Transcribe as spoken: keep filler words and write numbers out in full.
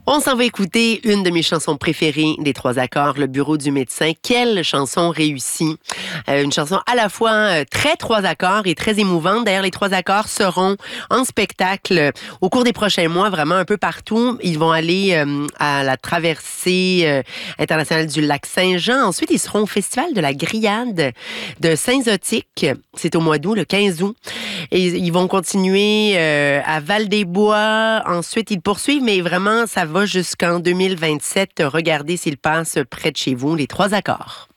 On s'en va écouter une de mes chansons préférées des Trois Accords, Le Bureau du médecin. Quelle chanson réussie! Euh, une chanson à la fois euh, très Trois Accords et très émouvante. D'ailleurs, les Trois Accords seront en spectacle au cours des prochains mois, vraiment un peu partout. Ils vont aller euh, à la traversée euh, internationale du lac Saint-Jean. Ensuite, ils seront au Festival de la Grillade de Saint-Zotique. C'est au mois d'août, le quinze août. Et ils vont continuer euh, à Val-des-Bois. Ensuite, ils poursuivent, mais vraiment, ça va jusqu'en deux mille vingt-sept. Regardez s'ils passent près de chez vous, les Trois Accords.